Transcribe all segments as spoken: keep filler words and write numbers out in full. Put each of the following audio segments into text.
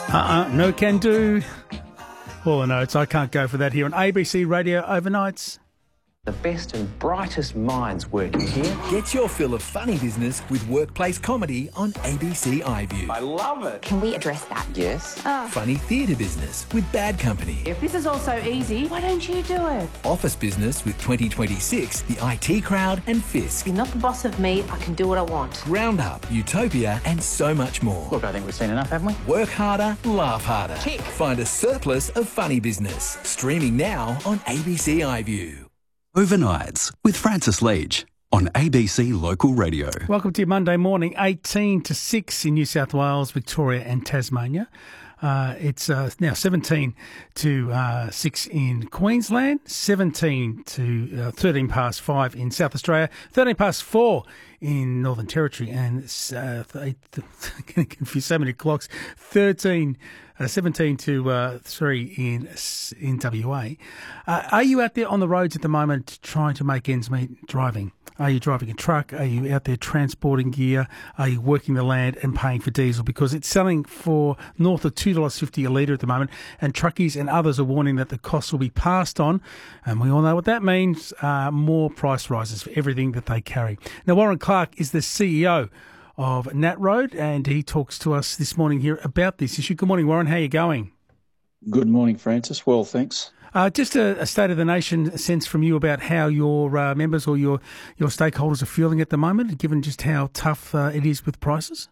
Uh-uh, no can do. All I know is I can't go for that here on A B C Radio Overnights. The best and brightest minds working here. Get your fill of funny business with workplace comedy on A B C iView. I love it. Can we address that? Yes. Oh. Funny theatre business with Bad Company. If this is all so easy, why don't you do it? Office business with twenty twenty-six, the I T Crowd and Fisk. You're not the boss of me, I can do what I want. Roundup, Utopia and so much more. Look, I think we've seen enough, haven't we? Work harder, laugh harder. Tick. Find a surplus of funny business. Streaming now on A B C iView. Overnights with Francis Leach on A B C Local Radio. Welcome to your Monday morning, eighteen to six in New South Wales, Victoria and Tasmania. Uh, it's uh, now seventeen to six in Queensland, seventeen to uh, thirteen past five in South Australia, thirteen past four in Northern Territory, and uh, eight, getting confused, so many clocks, thirteen, uh, seventeen to uh, three in in W A. Uh, are you out there on the roads at the moment trying to make ends meet driving? Are you driving a truck? Are you out there transporting gear? Are you working the land and paying for diesel? Because it's selling for north of two dollars fifty a litre at the moment, and truckies and others are warning that the costs will be passed on, and we all know what that means, uh, more price rises for everything that they carry. Now, Warren Clark is the C E O of Nat Road, and he talks to us this morning here about this issue. Good morning, Warren. How are you going? Good morning, Francis. Well, thanks. Uh, just a, a state of the nation sense from you about how your uh, members or your, your stakeholders are feeling at the moment, given just how tough uh, it is with prices?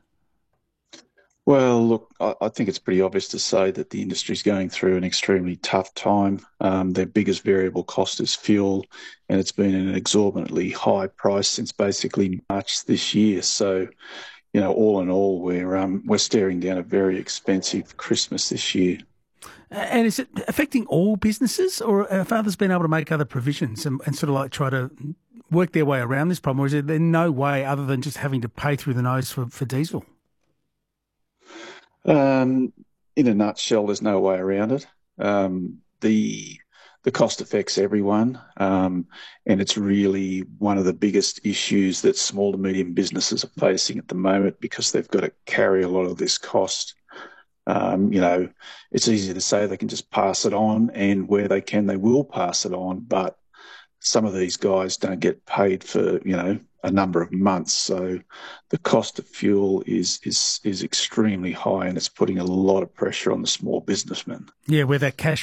Well, look, I, I think it's pretty obvious to say that the industry is going through an extremely tough time. Um, their biggest variable cost is fuel, and it's been an exorbitantly high price since basically March this year. So, you know, all in all, we're um, we're staring down a very expensive Christmas this year. And is it affecting all businesses, or have others been able to make other provisions and, and sort of like try to work their way around this problem, or is there no way other than just having to pay through the nose for, for diesel? Um, in a nutshell, there's no way around it. Um, the the cost affects everyone, um, and it's really one of the biggest issues that small to medium businesses are facing at the moment, because they've got to carry a lot of this cost. Um, you know, it's easy to say they can just pass it on, and where they can, they will pass it on. But some of these guys don't get paid for, you know, a number of months. So the cost of fuel is is is extremely high, and it's putting a lot of pressure on the small businessmen. Yeah, where that cash